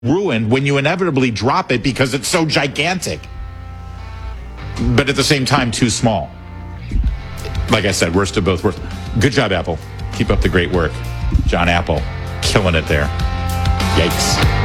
ruined when you inevitably drop it because it's so gigantic, but at the same time too small. Like I said, worst of both worlds. Good job, Apple. Keep up the great work. John Apple, killing it there. Yikes.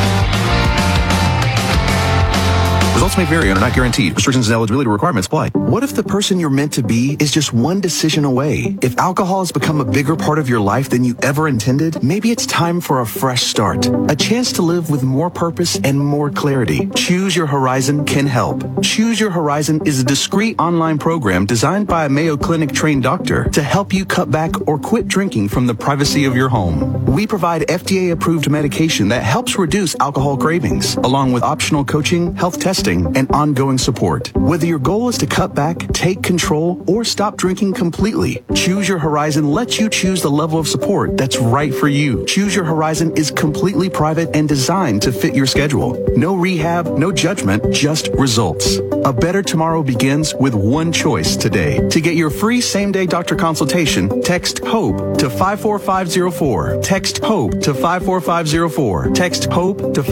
Results may vary and are not guaranteed. Restrictions and eligibility requirements apply. What if the person you're meant to be is just one decision away? If alcohol has become a bigger part of your life than you ever intended, maybe it's time for a fresh start. A chance to live with more purpose and more clarity. Choose Your Horizon can help. Choose Your Horizon is a discreet online program designed by a Mayo Clinic trained doctor to help you cut back or quit drinking from the privacy of your home. We provide FDA-approved medication that helps reduce alcohol cravings, along with optional coaching, health testing, and ongoing support. Whether your goal is to cut back, take control, or stop drinking completely, Choose Your Horizon lets you choose the level of support that's right for you. Choose Your Horizon is completely private and designed to fit your schedule. No rehab, no judgment, just results. A better tomorrow begins with one choice today. To get your free same-day doctor consultation, text HOPE to 54504. Text HOPE to 54504. Text HOPE to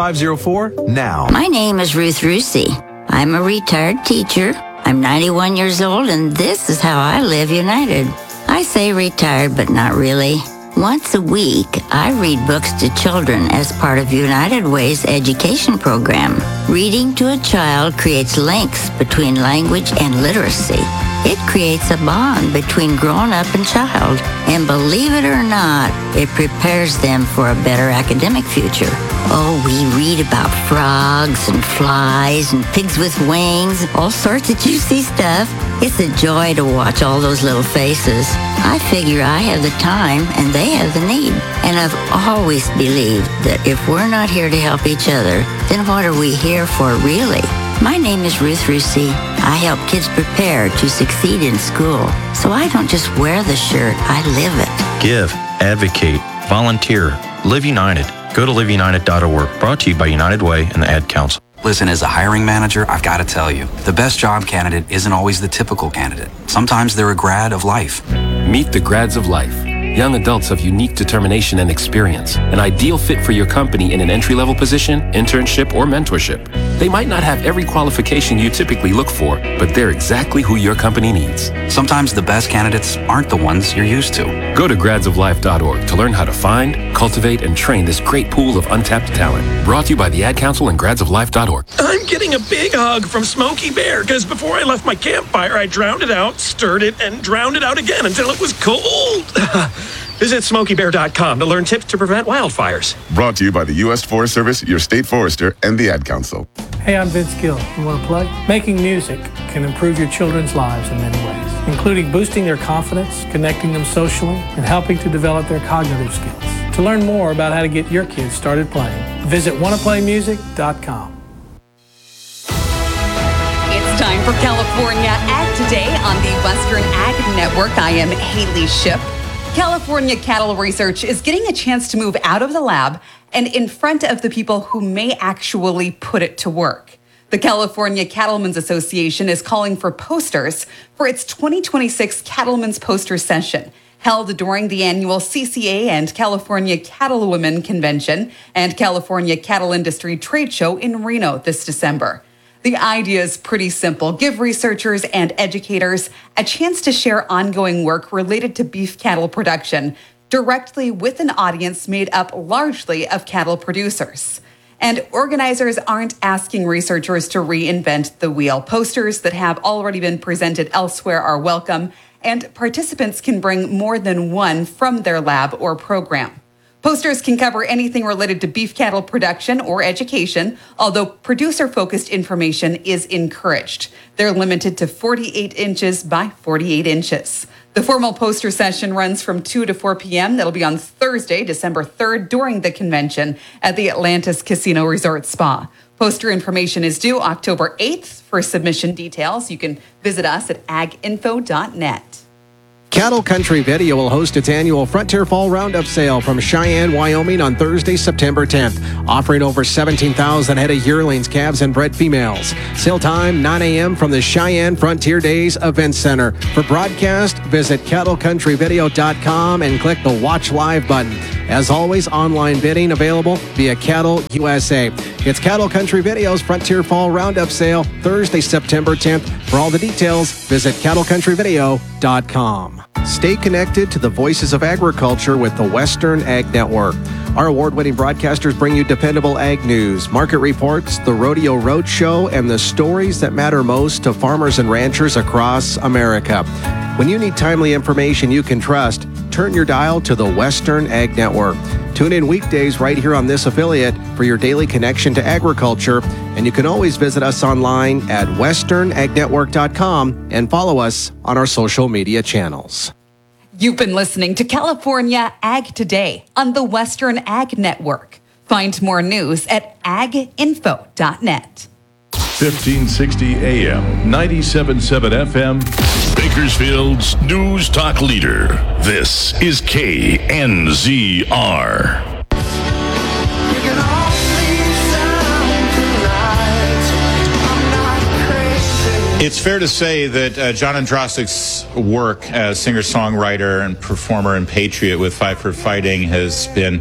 54504 now. My name is Ruth Rusi. I'm a retired teacher. I'm 91 years old, and this is how I live United. I say retired, but not really. Once a week, I read books to children as part of United Way's education program. Reading to a child creates links between language and literacy. It creates a bond between grown-up and child, and believe it or not, it prepares them for a better academic future. Oh, we read about frogs and flies and pigs with wings, all sorts of juicy stuff. It's a joy to watch all those little faces. I figure I have the time and they have the need. And I've always believed that if we're not here to help each other, then what are we here for really? My name is Ruth Rusi. I help kids prepare to succeed in school. So I don't just wear the shirt, I live it. Give, advocate, volunteer, Live United. Go to liveunited.org. Brought to you by United Way and the Ad Council. Listen, as a hiring manager, I've got to tell you, the best job candidate isn't always the typical candidate. Sometimes they're a grad of life. Meet the grads of life. Young adults of unique determination and experience. An ideal fit for your company in an entry-level position, internship, or mentorship. They might not have every qualification you typically look for, but they're exactly who your company needs. Sometimes the best candidates aren't the ones you're used to. Go to gradsoflife.org to learn how to find, cultivate, and train this great pool of untapped talent. Brought to you by the Ad Council and gradsoflife.org. I'm getting a big hug from Smokey Bear because before I left my campfire, I drowned it out, stirred it, and drowned it out again until it was cold. Visit SmokeyBear.com to learn tips to prevent wildfires. Brought to you by the U.S. Forest Service, your state forester, and the Ad Council. Hey, I'm Vince Gill. You want to play? Making music can improve your children's lives in many ways, including boosting their confidence, connecting them socially, and helping to develop their cognitive skills. To learn more about how to get your kids started playing, visit wannaplaymusic.com. It's time for California Ag Today on the Western Ag Network. I am Haley Shipp. California Cattle Research is getting a chance to move out of the lab and in front of the people who may actually put it to work. The California Cattlemen's Association is calling for posters for its 2026 Cattlemen's Poster Session, held during the annual CCA and California Cattlewomen Convention and California Cattle Industry Trade Show in Reno this December. The idea is pretty simple. Give researchers and educators a chance to share ongoing work related to beef cattle production directly with an audience made up largely of cattle producers. And organizers aren't asking researchers to reinvent the wheel. Posters that have already been presented elsewhere are welcome, and participants can bring more than one from their lab or program. Posters can cover anything related to beef cattle production or education, although producer-focused information is encouraged. They're limited to 48 inches by 48 inches. The formal poster session runs from 2 to 4 p.m. That'll be on Thursday, December 3rd, during the convention at the Atlantis Casino Resort Spa. Poster information is due October 8th. For submission details, you can visit us at aginfo.net. Cattle Country Video will host its annual Frontier Fall Roundup sale from Cheyenne, Wyoming on Thursday, September 10th, offering over 17,000 head of yearlings, calves, and bred females. Sale time, 9 a.m. from the Cheyenne Frontier Days Event Center. For broadcast, visit cattlecountryvideo.com and click the Watch Live button. As always, online bidding available via Cattle USA. It's Cattle Country Video's Frontier Fall Roundup Sale, Thursday, September 10th. For all the details, visit cattlecountryvideo.com. Stay connected to the voices of agriculture with the Western Ag Network. Our award-winning broadcasters bring you dependable ag news, market reports, the Rodeo Roadshow, and the stories that matter most to farmers and ranchers across America. When you need timely information you can trust, turn your dial to the Western Ag Network. Tune in weekdays right here on this affiliate for your daily connection to agriculture, and you can always visit us online at westernagnetwork.com and follow us on our social media channels. You've been listening to California Ag Today on the Western Ag Network. Find more news at aginfo.net. 1560 AM, 97.7 FM, Bakersfield's News Talk leader. This is KNZR. It's fair to say that John Andrasik's work as singer-songwriter and performer and patriot with Five for Fighting has been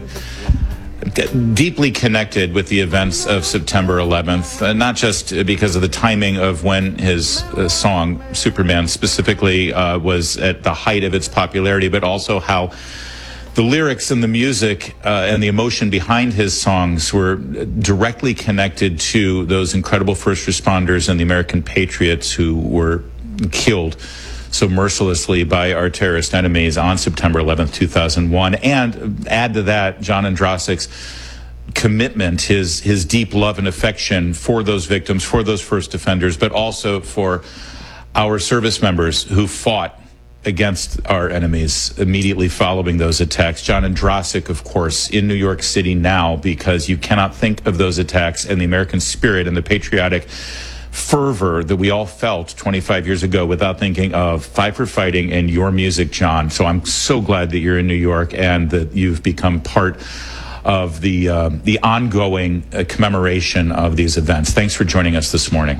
deeply connected with the events of September 11th, not just because of the timing of when his song, Superman, specifically was at the height of its popularity, but also how the lyrics and the music and the emotion behind his songs were directly connected to those incredible first responders and the American patriots who were killed so mercilessly by our terrorist enemies on September 11th, 2001. And add to that John Andrasik's commitment, his deep love and affection for those victims, for those first offenders, but also for our service members who fought against our enemies immediately following those attacks. John Andrasik, of course, in New York City now, because you cannot think of those attacks and the American spirit and the patriotic fervor that we all felt 25 years ago without thinking of Five for Fighting and your music, John. So I'm so glad that you're in New York and that you've become part of the ongoing commemoration of these events. Thanks for joining us this morning.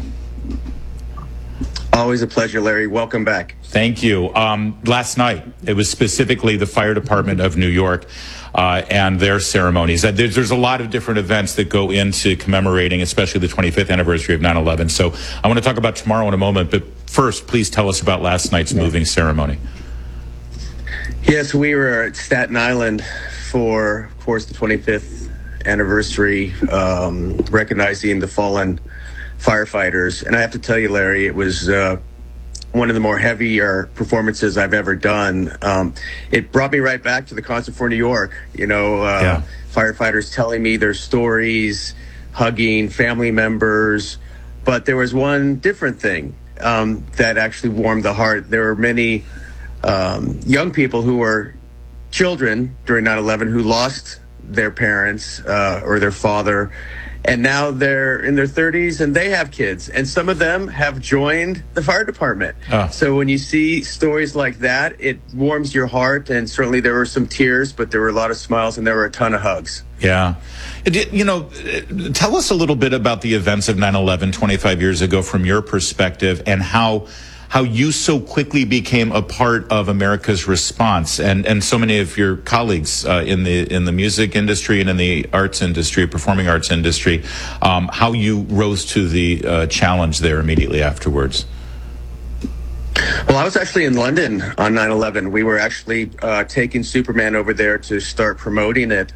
Always a pleasure, Larry. Welcome back. Thank you. Last night, it was specifically the Fire Department of New York and their ceremonies. There's a lot of different events that go into commemorating, especially the 25th anniversary of 9/11. So I want to talk about tomorrow in a moment, but first, please tell us about last night's moving ceremony. Yes, we were at Staten Island for, of course, the 25th anniversary, recognizing the fallen firefighters. And I have to tell you, Larry, it was one of the more heavier performances I've ever done. It brought me right back to the Concert for New York. Firefighters telling me their stories, hugging family members. But there was one different thing that actually warmed the heart. There were many young people who were children during 9/11 who lost their parents or their father. And now they're in their 30s and they have kids. And some of them have joined the fire department. So when you see stories like that, it warms your heart. And certainly there were some tears, but there were a lot of smiles and there were a ton of hugs. Yeah. Tell us a little bit about the events of 9/11 25 years ago from your perspective and how you so quickly became a part of America's response, and so many of your colleagues in the music industry and in the arts industry, performing arts industry, how you rose to the challenge there immediately afterwards. Well, I was actually in London on 9/11. We were actually taking Superman over there to start promoting it,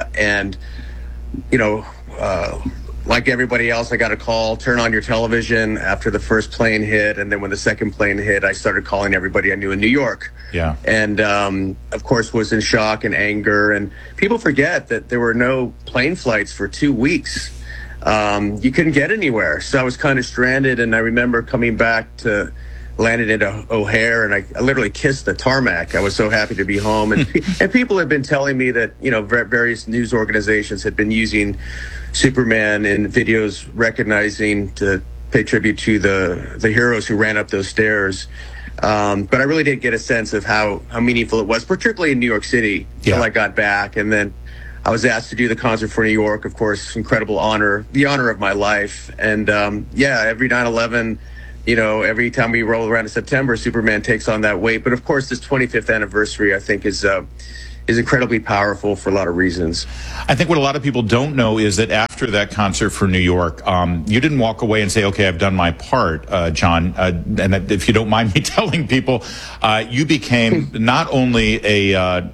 like everybody else, I got a call, turn on your television after the first plane hit. And then when the second plane hit, I started calling everybody I knew in New York. Yeah. And, of course, was in shock and anger. And people forget that there were no plane flights for 2 weeks. You couldn't get anywhere. So I was kind of stranded. And I remember coming back to landed at O'Hare, and I literally kissed the tarmac. I was so happy to be home. And, and people had been telling me that, various news organizations had been using Superman in videos recognizing to pay tribute to the heroes who ran up those stairs. But I really didn't get a sense of how meaningful it was, particularly in New York City, till I got back. And then I was asked to do the Concert for New York, of course, incredible honor, the honor of my life. And every 9/11, every time we roll around in September, Superman takes on that weight. But of course, this 25th anniversary, I think, is is incredibly powerful for a lot of reasons. I think what a lot of people don't know is that after that concert for New York, you didn't walk away and say, okay, I've done my part, John. And if you don't mind me telling people, you became not only a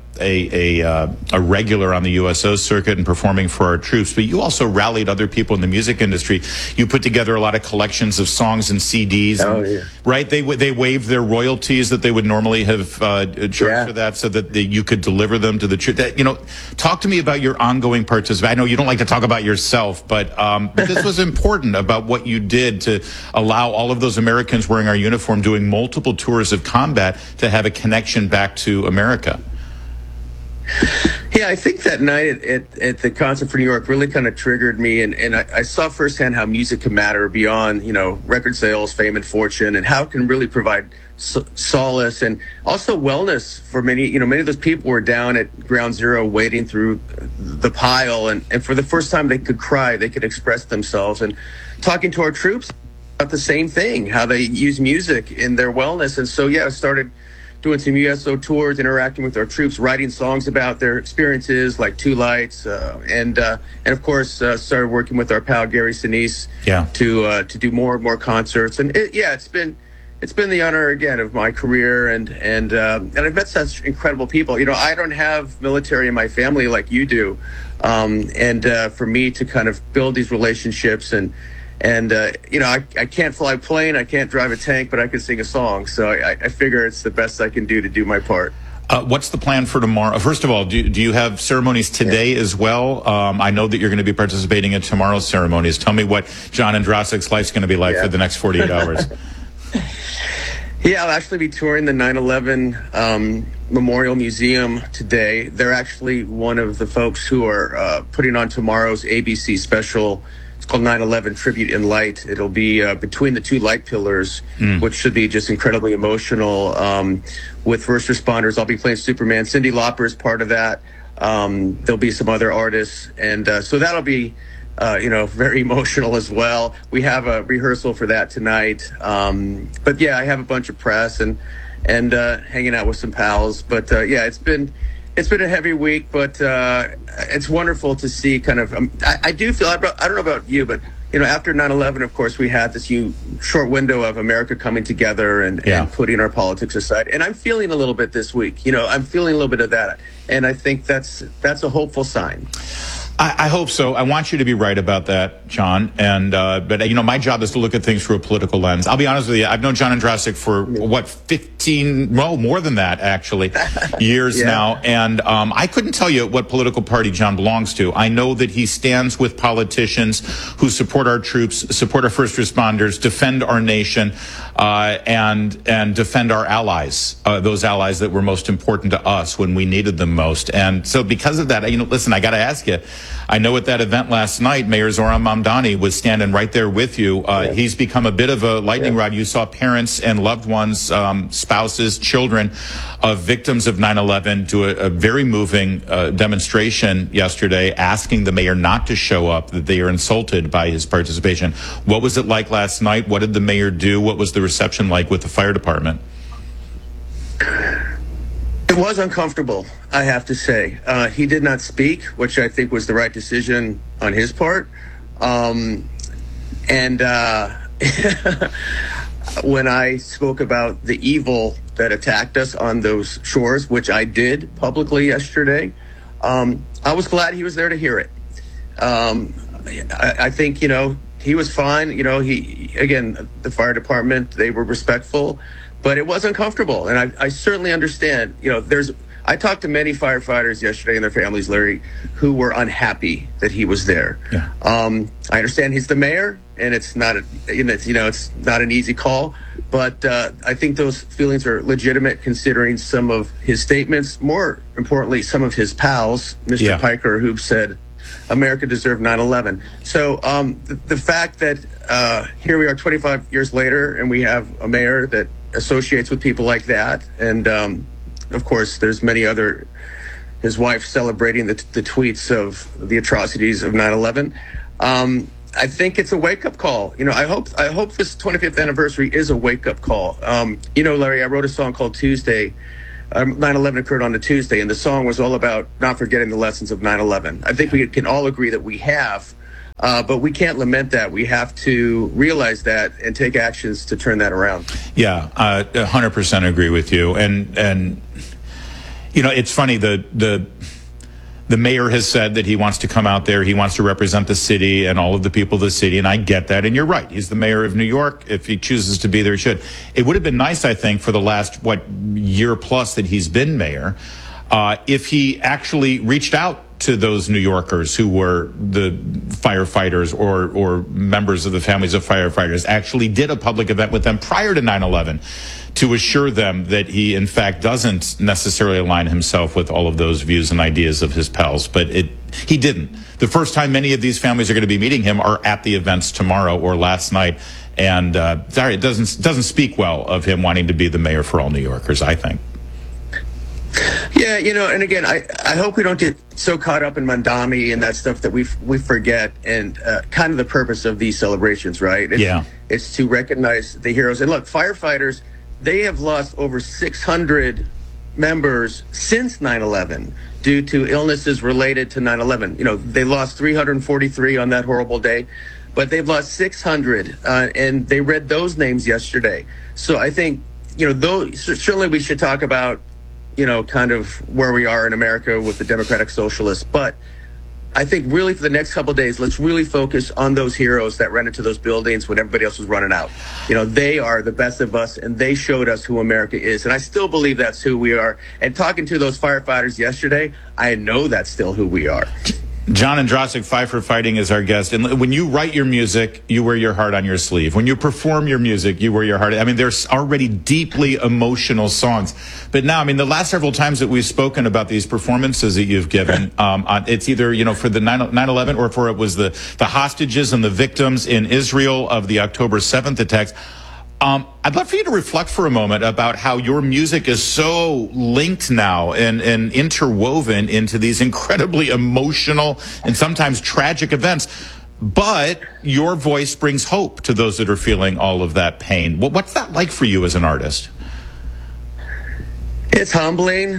regular on the USO circuit and performing for our troops, but you also rallied other people in the music industry. You put together a lot of collections of songs and CDs. Oh, yeah. Right? They waived their royalties that they would normally have charged for that so that you could deliver them to the troops. Talk to me about your ongoing participation. I know you don't like to talk about yourself, but this was important about what you did to allow all of those Americans wearing our uniform doing multiple tours of combat to have a connection back to America. Yeah, I think that night at the concert for New York really kind of triggered me, and I saw firsthand how music can matter beyond, record sales, fame, and fortune, and how it can really provide solace and also wellness for many. Many of those people were down at ground zero wading through the pile, and for the first time they could cry, they could express themselves, and talking to our troops about the same thing, how they use music in their wellness. And so, I started doing some USO tours, interacting with our troops, writing songs about their experiences, like Two Lights, and of course started working with our pal Gary Sinise to do more and more concerts. And it's been the honor again of my career, and I've met such incredible people. I don't have military in my family like you do, and for me to kind of build these relationships and I can't fly a plane, I can't drive a tank, but I can sing a song. So I figure it's the best I can do to do my part. What's the plan for tomorrow? First of all, do you have ceremonies today as well? I know that you're going to be participating in tomorrow's ceremonies. Tell me what John Andrasik's life's going to be like for the next 48 hours. I'll actually be touring the 9/11 Memorial Museum today. They're actually one of the folks who are putting on tomorrow's ABC special. It's called 9/11 Tribute in Light. It'll be between the two light pillars, which should be just incredibly emotional with first responders. I'll be playing Superman. Cyndi Lauper is part of that. There'll be some other artists. And so that'll be, very emotional as well. We have a rehearsal for that tonight. But I have a bunch of press and hanging out with some pals. But it's been a heavy week, but it's wonderful to see kind of, I do feel, I don't know about you, but, after 9/11, of course, we had this short window of America coming together and putting our politics aside. And I'm feeling a little bit this week, I'm feeling a little bit of that. And I think that's a hopeful sign. I hope so. I want you to be right about that, John. And but my job is to look at things through a political lens. I'll be honest with you. I've known John Andrasik for more than that actually, years now. And I couldn't tell you what political party John belongs to. I know that he stands with politicians who support our troops, support our first responders, defend our nation, and defend our allies, those allies that were most important to us when we needed them most. And so because of that, listen, I got to ask you. I know at that event last night, Mayor Zoran Mamdani was standing right there with you. He's become a bit of a lightning rod. You saw parents and loved ones, spouses, children of victims of 9/11 do a very moving demonstration yesterday asking the mayor not to show up, that they are insulted by his participation. What was it like last night? What did the mayor do? What was the reception like with the fire department? It was uncomfortable, I have to say. He did not speak, which I think was the right decision on his part. When I spoke about the evil that attacked us on those shores, which I did publicly yesterday, I was glad he was there to hear it. I think, he was fine. The fire department, they were respectful. But it was uncomfortable, and I certainly understand. I talked to many firefighters yesterday and their families, Larry, who were unhappy that he was there. Yeah. I understand he's the mayor, and it's not it's not an easy call. But I think those feelings are legitimate, considering some of his statements. More importantly, some of his pals, Mr. Piker, who said America deserved 9/11. So the fact that here we are 25 years later, and we have a mayor that associates with people like that, and of course there's many other, his wife celebrating the tweets of the atrocities of 9/11. I think it's a wake-up call. I hope this 25th anniversary is a wake-up call. Larry, I wrote a song called Tuesday 9/11 occurred on a Tuesday, and the song was all about not forgetting the lessons of 9/11. I think we can all agree that we have, but we can't lament that. We have to realize that and take actions to turn that around. Yeah, 100% agree with you. And you know, it's funny, the mayor has said that he wants to come out there, he wants to represent the city and all of the people of the city, and I get that, and you're right. He's the mayor of New York. If he chooses to be there, he should. It would have been nice, I think, for the last, year plus that he's been mayor, if he actually reached out to those New Yorkers who were the firefighters or members of the families of firefighters, actually did a public event with them prior to 9/11 to assure them that he, in fact, doesn't necessarily align himself with all of those views and ideas of his pals. But he didn't. The first time many of these families are going to be meeting him are at the events tomorrow or last night. And sorry, it doesn't speak well of him wanting to be the mayor for all New Yorkers, I think. Yeah, you know, and again, I hope we don't get so caught up in Mandami and that stuff that we forget and kind of the purpose of these celebrations, right? It's to recognize the heroes. And look, firefighters, they have lost over 600 members since 9/11 due to illnesses related to 9/11. You know, they lost 343 on that horrible day, but they've lost 600, and they read those names yesterday. So I think, you know, certainly we should talk about, you know, kind of where we are in America with the Democratic Socialists. But I think really for the next couple of days, let's really focus on those heroes that ran into those buildings when everybody else was running out. You know, they are the best of us, and they showed us who America is. And I still believe that's who we are. And talking to those firefighters yesterday, I know that's still who we are. John Ondrasik, Five for Fighting, is our guest. And when you write your music, you wear your heart on your sleeve. When you perform your music, you wear your heart. I mean, there's already deeply emotional songs. But now, I mean, the last several times that we've spoken about these performances that you've given, it's either, you know, for the 9/11 or for it was the hostages and the victims in Israel of the October 7th attacks. I'd love for you to reflect for a moment about how your music is so linked now and interwoven into these incredibly emotional and sometimes tragic events. But your voice brings hope to those that are feeling all of that pain. What's that like for you as an artist? It's humbling.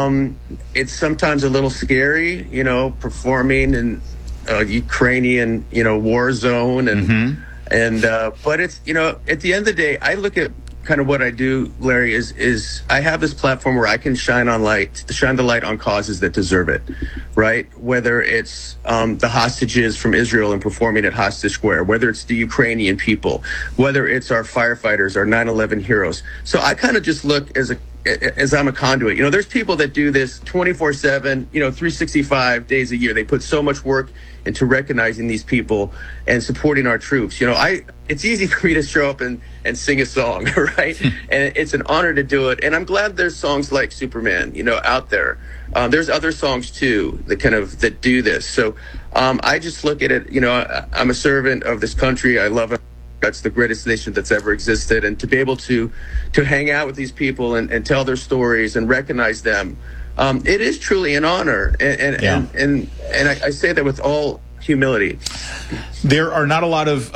It's sometimes a little scary, you know, performing in a Ukrainian, you know, war zone and but it's, you know, at the end of the day, I look at kind of what I do, Larry, is I have this platform where I can shine the light on causes that deserve it, right? Whether it's the hostages from Israel and performing at Hostage Square, whether it's the Ukrainian people, whether it's our firefighters, our 9/11 heroes. So I kind of just look as I'm a conduit. You know, there's people that do this 24/7, you know, 365 days a year. They put so much work into recognizing these people and supporting our troops. You know, it's easy for me to show up and sing a song, right? And it's an honor to do it. And I'm glad there's songs like Superman, you know, out there. There's other songs too that do this. So I just look at it, you know, I'm a servant of this country. I love it. That's the greatest nation that's ever existed. And to be able to hang out with these people and tell their stories and recognize them, it is truly an honor. And I say that with all humility. There are not a lot of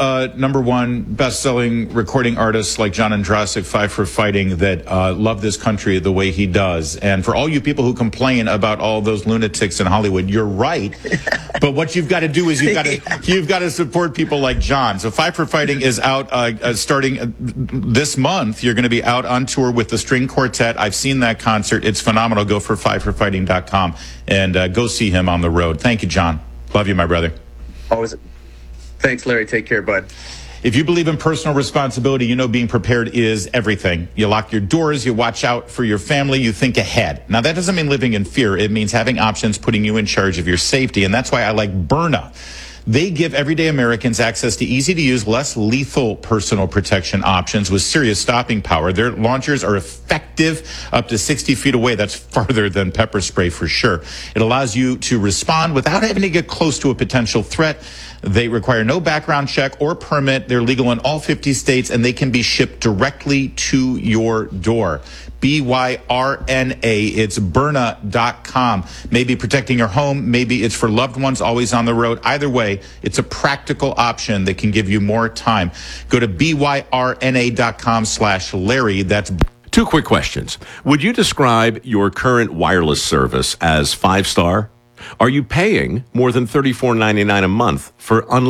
#1 best-selling recording artists like John Ondrasik, Five for Fighting, that love this country the way he does. And for all you people who complain about all those lunatics in Hollywood, you're right. But what you've got to do is you've got to support people like John. So Five for Fighting is out starting this month. You're going to be out on tour with the String Quartet. I've seen that concert. It's phenomenal. Go for fiveforfighting.com and go see him on the road. Thank you, John. Love you, my brother. Always. Thanks, Larry. Take care, bud. If you believe in personal responsibility, you know being prepared is everything. You lock your doors, you watch out for your family, you think ahead. Now, that doesn't mean living in fear. It means having options, putting you in charge of your safety. And that's why I like Byrna. They give everyday Americans access to easy-to-use, less lethal personal protection options with serious stopping power. Their launchers are effective up to 60 feet away. That's farther than pepper spray for sure. It allows you to respond without having to get close to a potential threat. They require no background check or permit. They're legal in all 50 states, and they can be shipped directly to your door. B-Y-R-N-A. It's Byrna.com. Maybe protecting your home. Maybe it's for loved ones always on the road. Either way, it's a practical option that can give you more time. Go to BYRNA.com/Larry. That's Two quick questions. Would you describe your current wireless service as 5-star? Are you paying more than $34.99 a month for unlimited